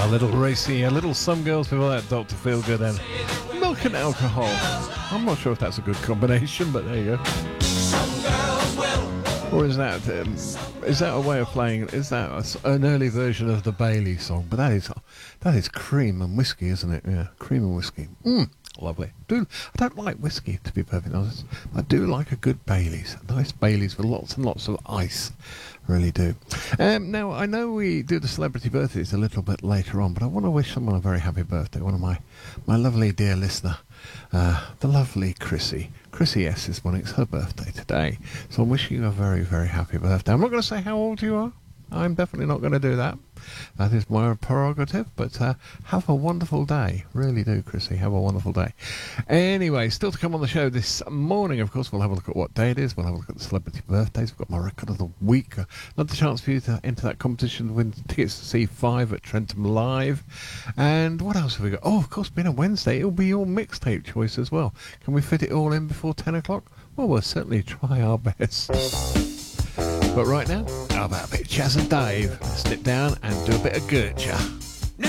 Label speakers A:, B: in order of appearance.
A: little racy, a little Some Girls before that, Dr. Feelgood, and milk and alcohol. I'm not sure if that's a good combination, but there you go. Or is that a way of playing? Is that an early version of the Bailey song? But that is cream and whiskey, isn't it? Yeah, cream and whiskey. Lovely. I don't like whiskey, to be perfectly honest. I do like a good Baileys, a nice Baileys with lots and lots of ice. Really do. Now, I know we do the celebrity birthdays a little bit later on, but I want to wish someone a very happy birthday. One of my lovely dear listener, the lovely Chrissy. Chrissy S. this morning. It's her birthday today. So I'm wishing you a very, very happy birthday. I'm not going to say how old you are. I'm definitely not going to do that. That is my prerogative, but have a wonderful day. Really do, Chrissy. Have a wonderful day. Anyway, still to come on the show this morning, of course, we'll have a look at what day it is. We'll have a look at the celebrity birthdays. We've got my record of the week. Another chance for you to enter that competition to win tickets to see Five at Trentham Live. And what else have we got? Oh, of course, being a Wednesday, it'll be your mixtape choice as well. Can we fit it all in before 10 o'clock? Well, we'll certainly try our best. But right now, how about a bit of Chaz and Dave? Slip down and do a bit of Gertcha.